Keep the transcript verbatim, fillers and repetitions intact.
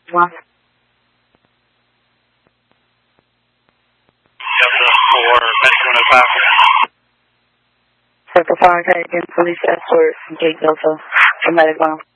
one. Delta four, medic one oh five. Circle five, head again, police escort from Gate Delta for medic one.